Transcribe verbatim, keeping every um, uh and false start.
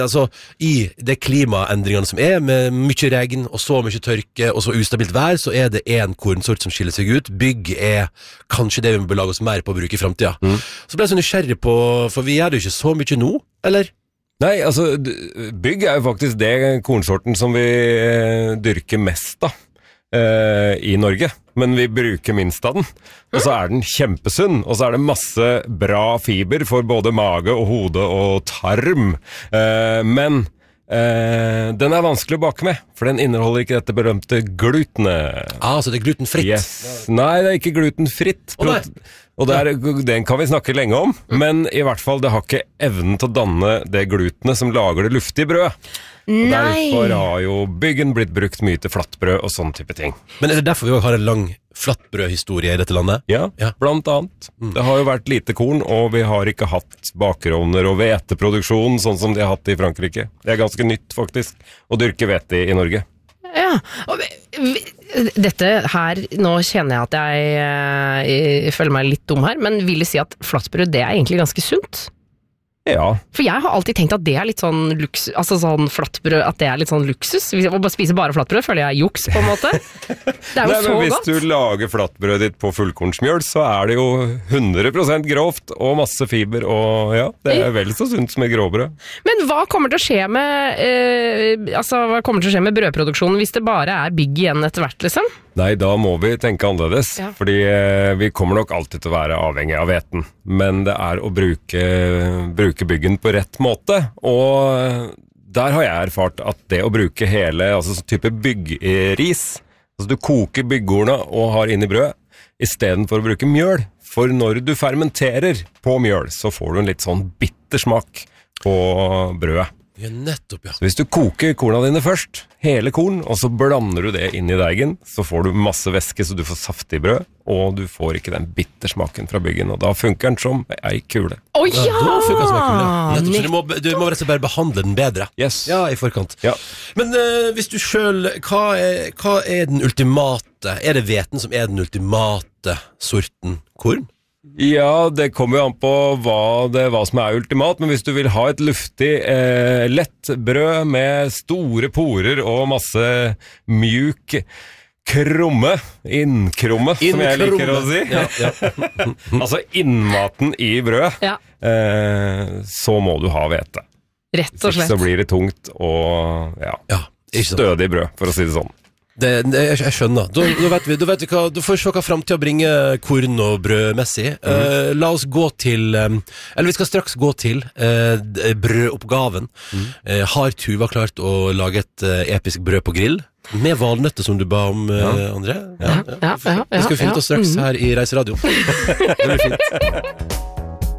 Altså, i det klimaendringene som er, med mye regn og så mye tørke og så ustabilt vær, så er det en kornsort som skiller seg ut. Bygg er kanskje det vi må belage oss mer på å bruke i fremtiden. Mm. Så ble jeg så nysgjerrig på, for vi gjør det jo ikke så mye nå, eller? Nei, altså, bygg er jo faktisk det kornsorten som vi dyrker mest da, eh, i Norge. Men vi bruker minst av den. Og så er den kjempesunn, og så er det masse bra fiber for både mage og hode og tarm. Eh, men eh, den er vanskelig å bake med, for den inneholder ikke dette berømte glutenet. Ah, så det er glutenfritt? Yes. Nei, det er ikke glutenfritt. Å, nei. Og der, den kan vi snakke lenge om, men i hvert fall det har ikke evnen til å danne det glutenet som lager det luftige brød. Og derfor har jo byggen blitt brukt mye til flattbrød og sånn type ting. Men er det derfor vi også har en lang flattbrødhistorie i dette landet? Ja, ja. Blant annet. Mm. Det har jo vært lite korn, og vi har ikke hatt bakerovner og hveteproduksjon sånn som de har hatt i Frankrike. Det er ganske nytt faktisk, å dyrke hvete i, i Norge. Ja, og dette her, nå kjenner jeg at jeg, jeg, jeg føler meg litt dum her, men vil jeg si at flattbrød, det er egentlig ganske sunt? Ja. For jeg har alltid tenkt at det er litt sånn luksus, altså sånn flattbrød, at det er litt sånn luksus. Hvis jeg bare spiser bare flattbrød, føler jeg juks på en måte. Det er jo Nei, så hvis godt. Hvis du lager flattbrødet ditt på fullkornsmjøl, så er det jo hundre prosent grovt og masse fiber, og ja, det er vel så sunt som et gråbrød. Men hva kommer til å skje med, eh, altså hva kommer til å skje med brødproduksjonen hvis det bare er bygg igjen etter hvert, liksom? Nei, da må vi tenke annerledes, ja. Fordi eh, vi kommer nok alltid til å være avhengig av hveten, men det er å bruke, bruke byggen på rett måte, og der har jeg erfart at det å bruke hele, altså sånn type byggris, altså du koker byggorna og har inn i brød, i stedet for å bruke mjøl, for når du fermenterer på mjøl, så får du en litt sånn bitter smak på brødet. Ja, nettopp, ja. Så hvis du koker korna dine først, hele korn, og så blander du det inn i deigen, så får du masse væske, så du får saftig brød, og du får ikke den bittersmaken fra byggen, og da funker den som ei kule. Å ja! Ja, da funker den som ei kule. Nettopp, så du må, du må rett og slett bare behandle den bedre. Yes. Ja, i forkant. Ja. Men uh, hvis du selv, hva er, hva er den ultimate, er det hveten som er den ultimate sorten korn? Ja, det kommer jo an på hva, det, hva som er ultimat, men hvis du vil ha et luftig, eh, lett brød med store porer og masse mjuk krumme, innkrumme, som jeg liker å si. Ja, ja. Altså innmaten i brød, ja. eh, så må du ha hvete. Rett og slett. Så blir det tungt og ja, ja stødig brød, for å si det sånn. Det, det, jeg, jeg skjønner. Da, da vet vi, da vet vi hva, da får vi se hva fremtiden bringer korn og brødmessig. Mm. Uh, la oss gå til, um, eller vi skal straks gå til uh, brødoppgaven. Mm. Uh, har Tuva klart å lage et uh, episk brød på grill? Med valnøtter som du ba om, uh, ja. André? Ja, ja. Ja, ja, ja, det skal vi finne ut oss straks her i Reiseradio. Det blir fint.